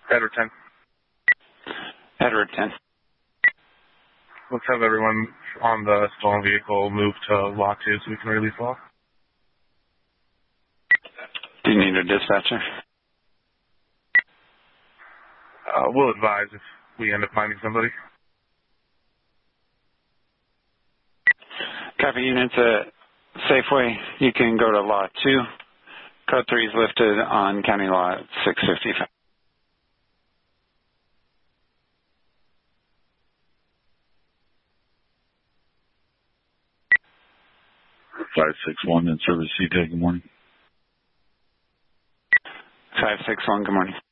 Edward 10. Edward 10. Let's have everyone on the stolen vehicle move to Lot 2 so we can release law. Do you need a dispatcher? We'll advise if we end up finding somebody. Copy units at Safeway. You can go to Lot 2. Code 3 is lifted on County Lot 655. 561 in service CJ, good morning. 561, good morning.